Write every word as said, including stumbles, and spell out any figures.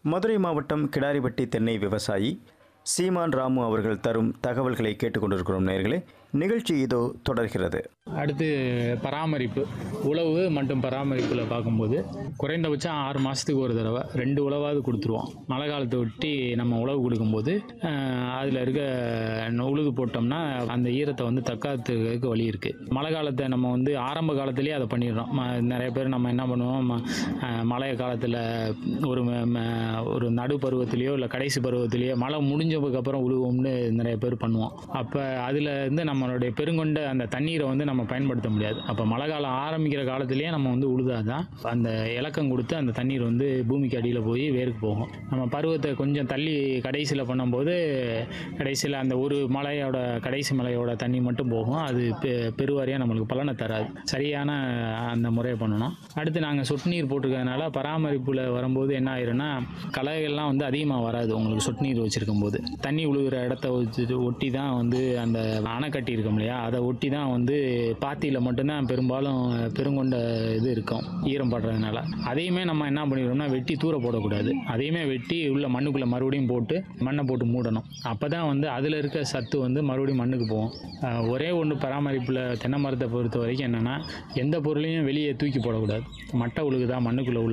மதுரை மாவட்டம் கிடாரிப்பட்டி தென்னை விவசாயி சீமான் ராமு அவர்கள் தரும் தகவல்களை கேட்டுக்கொண்டிருக்கிறோம் நேயர்களே. நிகழ்ச்சி இதோ தொடர்கிறது. அடுத்து பராமரிப்பு, உழவு மற்றும் பராமரிப்பில் பார்க்கும்போது குறைந்தபட்சம் ஆறு மாதத்துக்கு ஒரு தடவை ரெண்டு உழவாவது கொடுத்துருவோம். மழை காலத்தை ஒட்டி நம்ம உழவு கொடுக்கும்போது அதில் இருக்க உழுது போட்டோம்னா அந்த ஈரத்தை வந்து தக்காத்துக்கு வழி இருக்குது. மழை காலத்தை நம்ம வந்து ஆரம்ப காலத்துலேயே அதை பண்ணிடுறோம். நிறைய பேர் நம்ம என்ன பண்ணுவோம், மழை காலத்தில் ஒரு ஒரு நடு பருவத்திலேயோ இல்லை கடைசி பருவத்திலேயோ மழை முடிஞ்சதுக்கப்புறம் உழுவோம்னு நிறைய பேர் பண்ணுவோம். அப்போ அதில் இருந்து நம்மளுடைய பெருங்கொண்ட அந்த தண்ணீரை வந்து நம்ம பயன்படுத்த முடியாது. அப்போ மழை காலம் ஆரம்பிக்கிற காலத்திலேயே நம்ம வந்து உழுதாதான் அந்த இலக்கம் கொடுத்து அந்த தண்ணீர் வந்து பூமிக்கு அடியில் போய் வேருக்கு போகும். நம்ம பருவத்தை கொஞ்சம் தள்ளி கடைசியில் பண்ணும்போது கடைசியில் அந்த ஒரு மலையோட கடைசி மலையோட தண்ணி மட்டும் போகும். அது பெ பெருவாரியாக நம்மளுக்கு பலனை தராது. சரியான அந்த முறையை பண்ணணும். அடுத்து நாங்கள் சொட்டு நீர் போட்டிருக்கிறதுனால பராமரிப்பில் வரும்போது என்ன ஆயிரும்னா களைகள்லாம் வந்து அதிகமாக வராது. உங்களுக்கு சொட்டு நீர் வச்சுருக்கும் போது தண்ணி உழுகிற இடத்த வச்சுட்டு ஒட்டி தான் வந்து அந்த அணைக்கட்டி இருக்கும் இல்லையா, அதை ஒட்டி தான் வந்து பாத்தியில் மட்டும்தான் பெரும்பாலும் பெருங்கொண்ட இது இருக்கும் ஈரம் படுறதுனால. அதையுமே நம்ம என்ன பண்ணிடுறோம்னா வெட்டி தூர போடக்கூடாது. அதையுமே வெட்டி உள்ள மண்ணுக்குள்ளே மறுபடியும் போட்டு மண்ணை போட்டு மூடணும். அப்போ தான் வந்து அதில் இருக்க சத்து வந்து மறுபடியும் மண்ணுக்கு போகும். ஒரே ஒன்று பராமரிப்பில் தென்னை மரத்தை பொறுத்த வரைக்கும் என்னென்னா எந்த பொருளையும் வெளியே தூக்கி போடக்கூடாது. மட்டை உழுகுதா மண்ணுக்குள்ளே